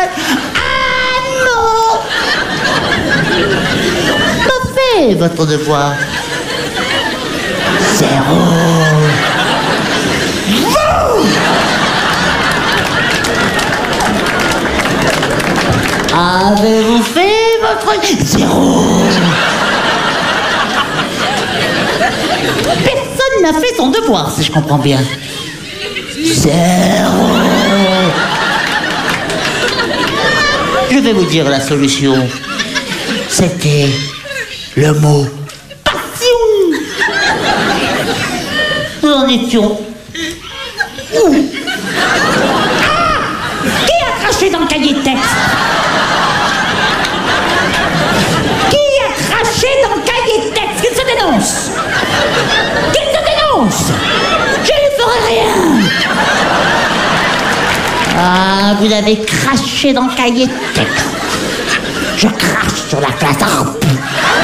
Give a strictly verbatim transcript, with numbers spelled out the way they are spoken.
Ah non! Pas fait votre devoir. Zéro. Vous! Avez-vous fait votre... Zéro. Personne n'a fait son devoir, si je comprends bien. Zéro. Je vais vous dire la solution. C'était le mot passion. Nous en étions où? Ah! Qui a craché dans le cahier de texte? Qui a craché dans le cahier de texte? Qu'il se dénonce! Qu'il se dénonce! Je ne ferai rien! Ah, vous avez craché dans le cahier de texte. Je crache sur la classe.